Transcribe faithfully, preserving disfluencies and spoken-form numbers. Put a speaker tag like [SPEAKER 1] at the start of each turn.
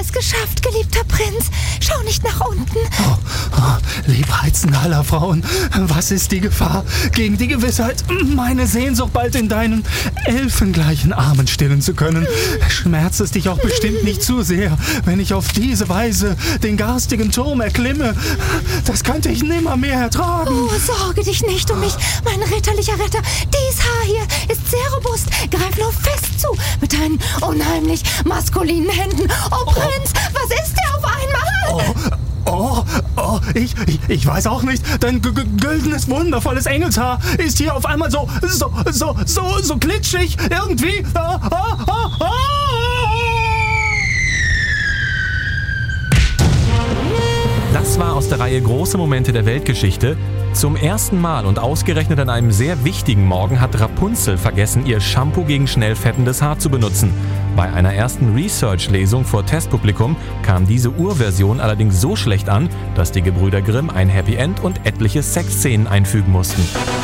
[SPEAKER 1] es geschafft, geliebter Prinz. Schau nicht nach unten.
[SPEAKER 2] Oh, oh, Liebreizende aller Frauen, was ist die Gefahr gegen die Gewissheit, meine Sehnsucht bald in deinen elfengleichen Armen stillen zu können? Schmerzt es dich auch bestimmt nicht zu sehr, wenn ich auf diese Weise den garstigen Turm erklimme? Das könnte ich nimmermehr ertragen.
[SPEAKER 1] Oh, sorge dich nicht um mich, mein ritterlicher Retter. Dies Haar hier ist sehr robust. Greif nur fest zu mit deinen unheimlich maskulinen Händen. Oh, Prinz, oh. Was ist der auf einmal?
[SPEAKER 2] Oh, oh, oh ich, ich, ich weiß auch nicht. Dein g- g- güldenes, wundervolles Engelshaar ist hier auf einmal so, so, so, so, so glitschig. Irgendwie. Ah, ah, ah, ah.
[SPEAKER 3] Das war aus der Reihe Große Momente der Weltgeschichte. Zum ersten Mal und ausgerechnet an einem sehr wichtigen Morgen hat Rapunzel vergessen, ihr Shampoo gegen schnell fettendes Haar zu benutzen. Bei einer ersten Research-Lesung vor Testpublikum kam diese Urversion allerdings so schlecht an, dass die Gebrüder Grimm ein Happy End und etliche Sexszenen einfügen mussten.